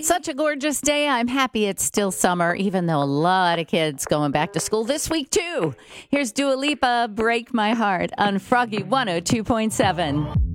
Such a gorgeous day. I'm happy it's still summer, even though a lot of kids going back to school this week, too. Here's Dua Lipa, Break My Heart on Froggy 102.7.